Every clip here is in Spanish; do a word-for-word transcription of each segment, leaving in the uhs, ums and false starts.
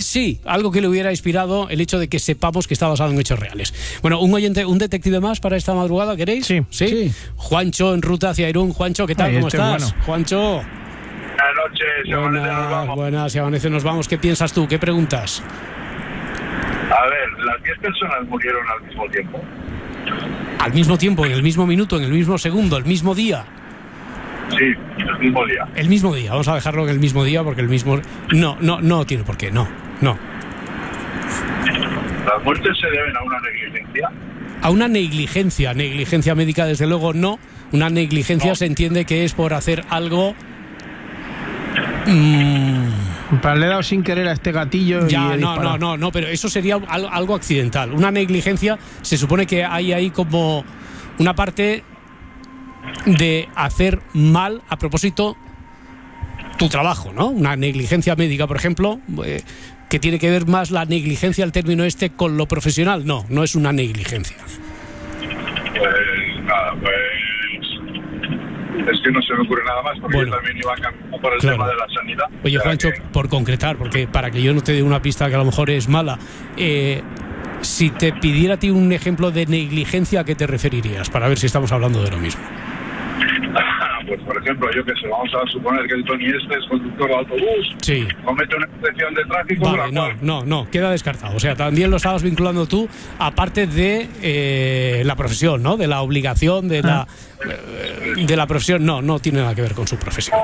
Sí, algo que le hubiera inspirado el hecho de que sepamos que está basado en hechos reales. Bueno, un oyente, un detective más para esta madrugada, ¿queréis? Sí. ¿Sí? Sí. Juancho, en ruta hacia Irún. Juancho, ¿qué tal? Ay, ¿Cómo este estás? bueno. Juancho. Buenas noches, si amanece nos vamos. Buenas, si amanece nos vamos. ¿Qué piensas tú? ¿Qué preguntas? A ver, las diez personas murieron al mismo tiempo. Al mismo tiempo, en el mismo minuto, en el mismo segundo, el mismo día. Sí, el mismo día. El mismo día, vamos a dejarlo en el mismo día porque el mismo... No, no, no tiene por qué, no, no. ¿Las muertes se deben a una negligencia? A una negligencia, negligencia médica desde luego no. Una negligencia No. se entiende que es por hacer algo... Mmm, Para le he dado sin querer a este gatillo y ya, he no, disparado. no, no, no, pero eso sería algo, algo accidental. Una negligencia se supone que hay ahí como una parte de hacer mal a propósito tu trabajo, ¿no? Una negligencia médica, por ejemplo, eh, que tiene que ver más la negligencia, el término este, con lo profesional. No, no es una negligencia. Pues nada, pues... Es que no se me ocurre nada más, porque Bueno, yo también iba a cambiar por el claro. tema de la sanidad. Oye, O sea Juancho, que- por concretar, porque para que yo no te dé una pista que a lo mejor es mala, eh, si te pidiera a ti un ejemplo de negligencia, ¿a qué te referirías? Para ver si estamos hablando de lo mismo. Pues por ejemplo, yo que sé, vamos a suponer que el Tony este es conductor de autobús, Sí. comete una excepción de tráfico, Vale, la no, cual- no, no, queda descartado. O sea, también lo estabas vinculando tú, aparte de eh, la profesión, ¿no? De la obligación, de la, eh, de la profesión. No, no tiene nada que ver con su profesión.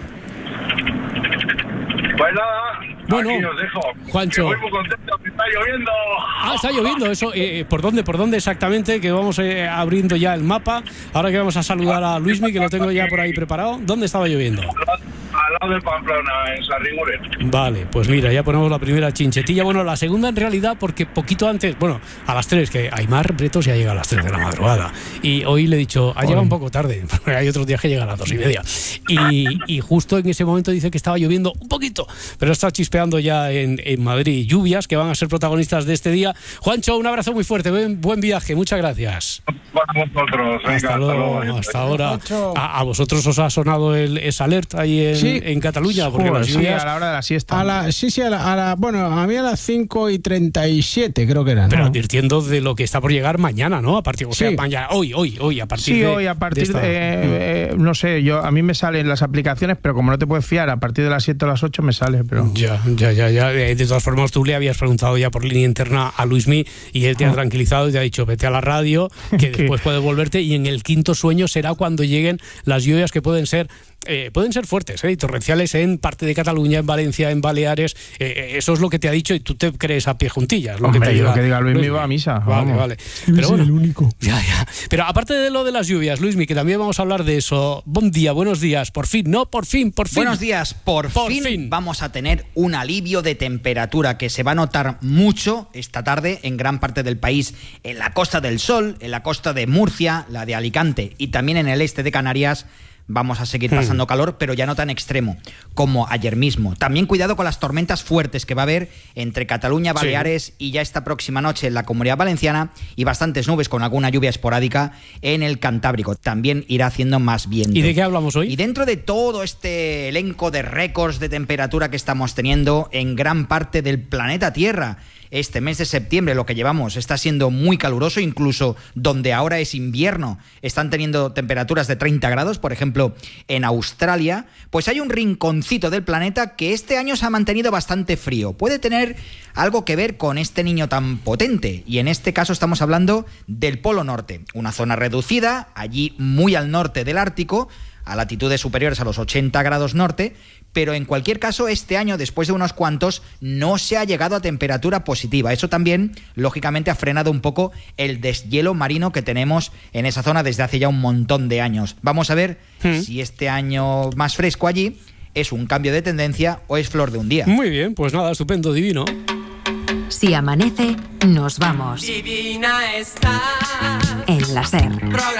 Pues nada, Bueno, aquí os dejo. Juancho. Que voy muy contento, que está lloviendo. Ah, está lloviendo eso. Eh, ¿Por dónde? ¿Por dónde exactamente? Que vamos eh, abriendo ya el mapa. Ahora que vamos a saludar a Luismi, que lo tengo ya por ahí preparado. ¿Dónde estaba lloviendo? Al lado de Pamplona, en Sarriguren. Vale, pues mira, ya ponemos la primera chinchetilla. Bueno, la segunda en realidad, porque poquito antes, bueno, a las tres, que Aymar Bretos ya llega a las tres de la madrugada. Y hoy le he dicho, ha llegado un poco tarde, porque hay otros días que llegan a las dos y media. Y, y justo en ese momento dice que estaba lloviendo un poquito, pero está chispeando ya en, en Madrid. Lluvias que van a ser protagonistas de este día. Juancho, un abrazo muy fuerte, buen, buen viaje, muchas gracias. Para vosotros. Venga, Hasta luego, luego. hasta ahora. Juancho. A, a vosotros os ha sonado el esa alert ahí en, Sí. en Cataluña, porque Joder, las sí, lluvias... a la hora de la siesta. A la, sí, sí, a la, a la- bueno, a mí a las cinco y treinta y siete creo que eran. Pero ¿no? advirtiendo de lo que está por llegar mañana, ¿no? A partir, o sea, Sí. mañana, hoy, hoy, hoy, a partir Sí, de... hoy a partir de, esta- eh, eh, no sé, yo a mí me salen las aplicaciones, pero como no te puedes fiar, a partir de las siete o las ocho me sale, pero... Ya, ya, ya, ya. De de todas formas, tú le habías preguntado ya por línea interna a Luismi y él te ha tranquilizado y te ha dicho, vete a la radio, que ¿Qué? después puedes volverte, y en el quinto sueño será cuando lleguen las lluvias que pueden ser... Eh, pueden ser fuertes, ¿eh? Y torrenciales en parte de Cataluña, en Valencia, en Baleares. Eh, eso es lo que te ha dicho y tú te crees a pie juntillas. Lo Hombre, que te yo diga, lo que diga Luismi Luismi. va a misa, Vale, vamos. vale. Él Pero es bueno, el único. Ya, ya. Pero aparte de lo de las lluvias, Luismi, que también vamos a hablar de eso. Buen día, buenos días. Por fin, no, por fin, por fin. Buenos días, por, Por fin, fin. vamos a tener un alivio de temperatura que se va a notar mucho esta tarde en gran parte del país, en la Costa del Sol, en la costa de Murcia, la de Alicante y también en el este de Canarias. Vamos a seguir pasando calor, pero ya no tan extremo como ayer mismo. También cuidado con las tormentas fuertes que va a haber entre Cataluña, Baleares y ya esta próxima noche en la Comunidad Valenciana, y bastantes nubes con alguna lluvia esporádica en el Cantábrico. También irá haciendo más viento. ¿Y de qué hablamos hoy? Y dentro de todo este elenco de récords de temperatura que estamos teniendo en gran parte del planeta Tierra, este mes de septiembre, lo que llevamos, está siendo muy caluroso, incluso donde ahora es invierno, están teniendo temperaturas de treinta grados, por ejemplo, en Australia, pues hay un rinconcito del planeta que este año se ha mantenido bastante frío. Puede tener algo que ver con este niño tan potente, y en este caso estamos hablando del Polo Norte, una zona reducida, allí muy al norte del Ártico, a latitudes superiores a los ochenta grados norte, pero en cualquier caso este año, después de unos cuantos, no se ha llegado a temperatura positiva. Eso también, lógicamente, ha frenado un poco el deshielo marino que tenemos en esa zona desde hace ya un montón de años. Vamos a ver Hmm. si este año más fresco allí es un cambio de tendencia o es flor de un día. Muy bien, pues nada, estupendo, divino. Si amanece, nos vamos. Divina está. En la SER. Programa